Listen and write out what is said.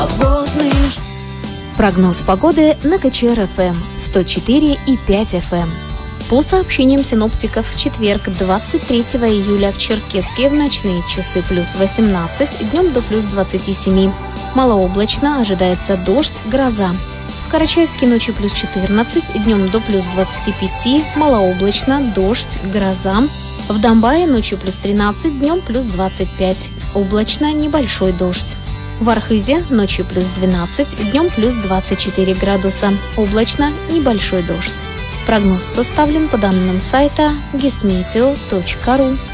Прогноз погоды на КЧР-ФМ 104,5 FM. По сообщениям синоптиков, в четверг, 23 июля, в Черкесске в ночные часы плюс 18, днем до плюс 27. Малооблачно, ожидается дождь, гроза. В Карачаевске ночью плюс 14, днем до плюс 25, малооблачно, дождь, гроза. В Домбае ночью плюс 13, днем плюс 25, облачно, небольшой дождь. В Архызе ночью плюс 12, днем плюс 24 градуса, облачно, небольшой дождь. Прогноз составлен по данным сайта gismeteo.ru.